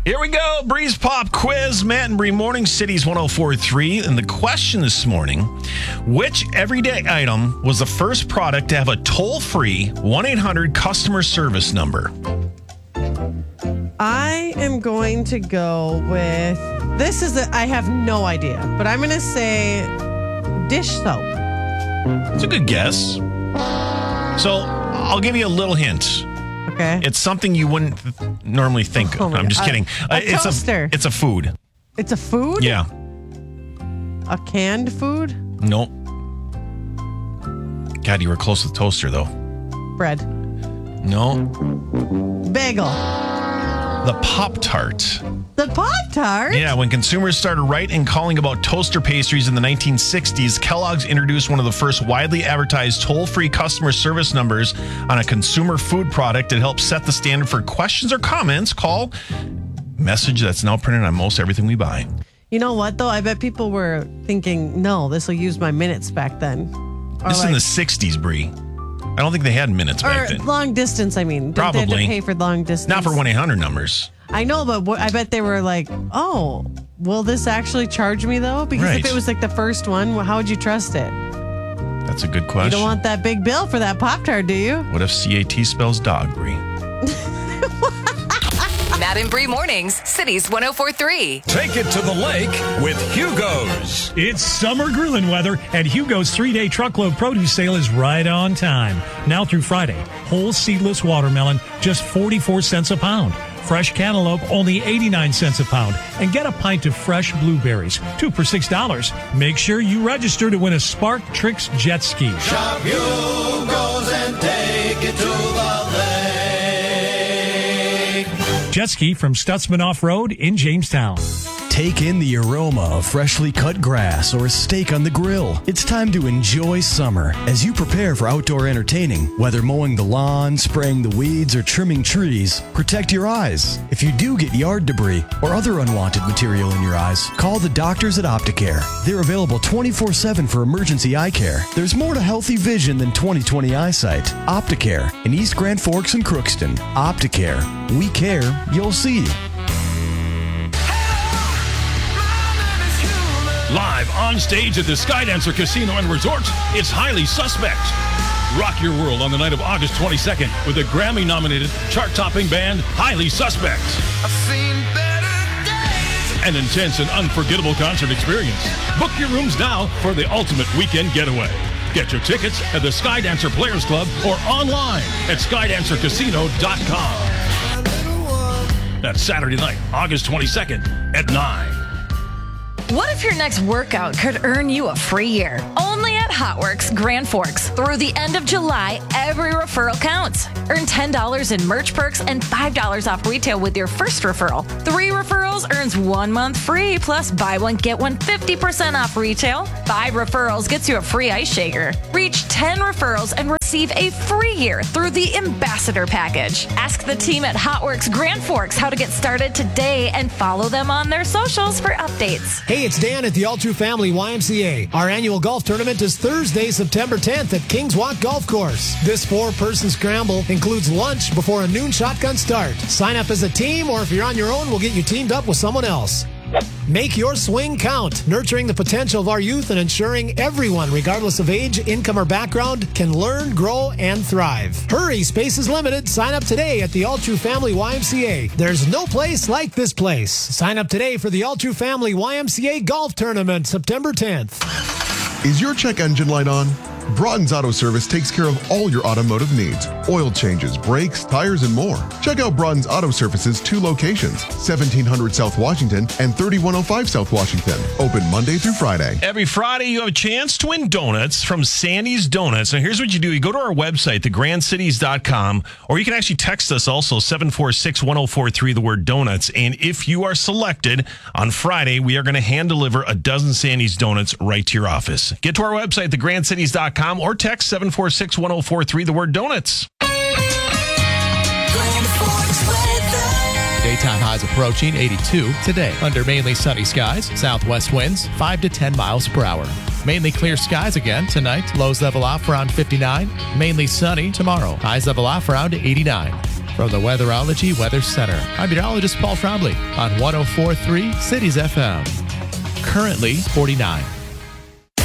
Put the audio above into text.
Here we go. Breeze Pop Quiz. Matt and Bree Morning, Cities 104.3. And the question this morning, which everyday item was the first product to have a toll-free 1-800 customer service number? I am going to go with, I have no idea, but I'm going to say dish soap. It's a good guess. So I'll give you a little hint. Okay. It's something you wouldn't normally think of. I'm just kidding. It's toaster. It's a food. It's a food? Yeah. A canned food? Nope. God, you were close with toaster, though. Bread. No. Bagel. The Pop-Tart. The Pop-Tart? Yeah, when consumers started writing and calling about toaster pastries in the 1960s, Kellogg's introduced one of the first widely advertised toll-free customer service numbers on a consumer food product that helps set the standard for questions or comments. Call message that's now printed on most everything we buy. You know what, though? I bet people were thinking, no, this will use my minutes back then. This is in the 60s, Bree. I don't think they had minutes back then. Long distance, I mean. Probably. They had to pay for long distance. Not for 1-800 numbers. I know, but I bet they were like, oh, will this actually charge me, though? Because if it was like the first one, how would you trust it? That's a good question. You don't want that big bill for that Pop-Tart, do you? What if CAT spells dog, Bree? Matt and Bree Mornings, Cities 104.3. Take it to the lake with Hugo's. It's summer grilling weather, and Hugo's 3-day truckload produce sale is right on time. Now through Friday, whole seedless watermelon, just 44 cents a pound. Fresh cantaloupe, only 89 cents a pound. And get a pint of fresh blueberries, 2 for $6. Make sure you register to win a Spark Tricks jet ski. Shop Hugo's and take it to the lake. Jet ski from Stutzman Off-Road in Jamestown. Take in the aroma of freshly cut grass or a steak on the grill. It's time to enjoy summer as you prepare for outdoor entertaining. Whether mowing the lawn, spraying the weeds, or trimming trees, protect your eyes. If you do get yard debris or other unwanted material in your eyes, call the doctors at Opticare. They're available 24/7 for emergency eye care. There's more to healthy vision than 20/20 eyesight. Opticare in East Grand Forks and Crookston. Opticare. We care, you'll see. Live on stage at the Skydancer Casino and Resort, it's Highly Suspect. Rock your world on the night of August 22nd with the Grammy-nominated, chart-topping band Highly Suspect. I've seen better days. An intense and unforgettable concert experience. Book your rooms now for the ultimate weekend getaway. Get your tickets at the Skydancer Players Club or online at skydancercasino.com. That's Saturday night, August 22nd at 9. What if your next workout could earn you a free year? Only at Hotworks Grand Forks. Through the end of July, every referral counts. Earn $10 in merch perks and $5 off retail with your first referral. 3 referrals earns 1 month free, plus buy one, get one 50% off retail. 5 referrals gets you a free ice shaker. Reach 10 referrals and receive a free year through the Ambassador Package. Ask the team at Hotworks Grand Forks how to get started today and follow them on their socials for updates. Hey, it's Dan at the All True Family YMCA. Our annual golf tournament is Thursday, September 10th at Kings Walk Golf Course. This 4-person scramble includes lunch before a noon shotgun start. Sign up as a team, or if you're on your own, we'll get you teamed up with someone else. Make your swing count, nurturing the potential of our youth and ensuring everyone, regardless of age, income, or background, can learn, grow, and thrive. Hurry, space is limited. Sign up today at the All True Family YMCA. There's no place like this place. Sign up today for the All True Family YMCA Golf Tournament, September 10th. Is your check engine light on? Broughton's Auto Service takes care of all your automotive needs. Oil changes, brakes, tires, and more. Check out Broughton's Auto Service's 2 locations, 1700 South Washington and 3105 South Washington. Open Monday through Friday. Every Friday, you have a chance to win donuts from Sandy's Donuts. Now, here's what you do. You go to our website, thegrandcities.com, or you can actually text us also, 746-1043, the word donuts. And if you are selected, on Friday, we are going to hand deliver a dozen Sandy's Donuts right to your office. Get to our website, thegrandcities.com, or text 746-1043, the word donuts. Daytime highs approaching 82 today. Under mainly sunny skies, southwest winds 5 to 10 miles per hour. Mainly clear skies again tonight. Lows level off around 59. Mainly sunny tomorrow. Highs level off around 89. From the Weatherology Weather Center, I'm meteorologist Paul Trombley on 104.3 Cities FM. Currently 49.